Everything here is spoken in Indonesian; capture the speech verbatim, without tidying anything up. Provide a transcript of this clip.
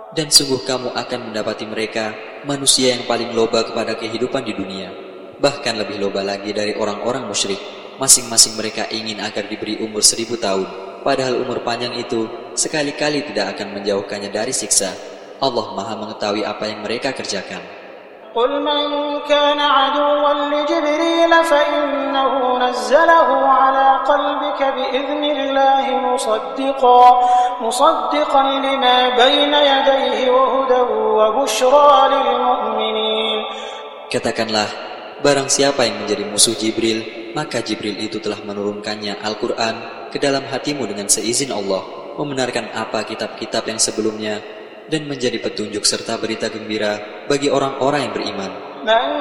Dan sungguh kamu akan mendapati mereka manusia yang paling loba kepada kehidupan di dunia, bahkan lebih loba lagi dari orang-orang musyrik. Masing-masing mereka ingin agar diberi umur seribu tahun, padahal umur panjang itu sekali-kali tidak akan menjauhkannya dari siksa. Allah Maha mengetahui apa yang mereka kerjakan. قل من كان عدوا لجبريل فإنه نزله على قلبك بإذن الله مصدقا مصدقا لما بين يديه وهدى وبشرى للمؤمنين. Katakanlah, barang siapa yang menjadi musuh Jibril, maka Jibril itu telah menurunkannya Al-Quran ke dalam hatimu dengan seizin Allah, membenarkan apa kitab-kitab yang sebelumnya, dan menjadi petunjuk serta berita gembira bagi orang-orang yang beriman.